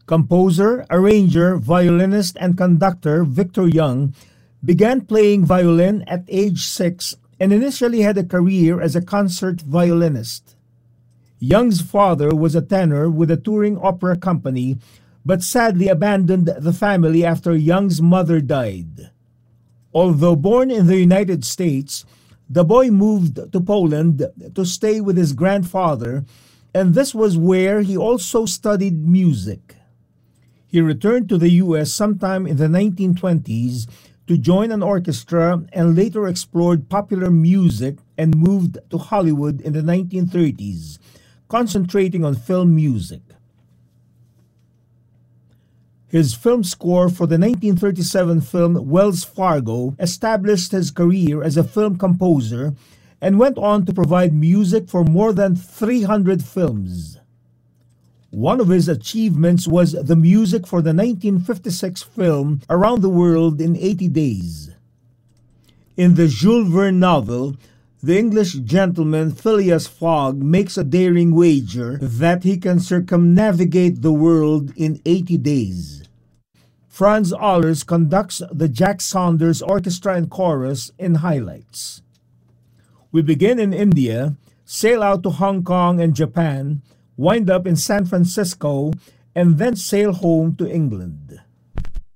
Composer, arranger, violinist, and conductor Victor Young began playing violin at age 6 and initially had a career as a concert violinist. Young's father was a tenor with a touring opera company, but sadly abandoned the family after Young's mother died. Although born in the United States, the boy moved to Poland to stay with his grandfather, and this was where he also studied music. He returned to the U.S. sometime in the 1920s to join an orchestra and later explored popular music and moved to Hollywood in the 1930s, concentrating on film music. His film score for the 1937 film Wells Fargo established his career as a film composer and went on to provide music for more than 300 films. One of his achievements was the music for the 1956 film Around the World in 80 Days. In the Jules Verne novel, the English gentleman Phileas Fogg makes a daring wager that he can circumnavigate the world in 80 days. Franz Ohlers conducts the Jack Saunders Orchestra and Chorus in highlights. We begin in India, sail out to Hong Kong and Japan, wind up in San Francisco, and then sail home to England.